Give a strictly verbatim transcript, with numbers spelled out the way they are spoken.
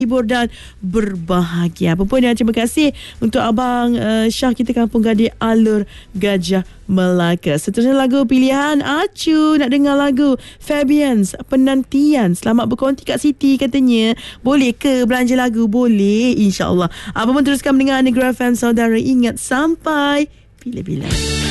terhibur dan berbahagia. Apa pun ya, terima kasih untuk Abang uh, Syah kita Kampung Gadis Alur Gajah Melaka. Seterusnya lagu pilihan Acu nak dengar lagu Fabians Penantian. Selamat berkonti kat Siti katanya. Boleh ke belanja lagu? Boleh, insya-Allah. Apa pun teruskan mendengar Negara F M saudara. Ingat sampai bila-bila.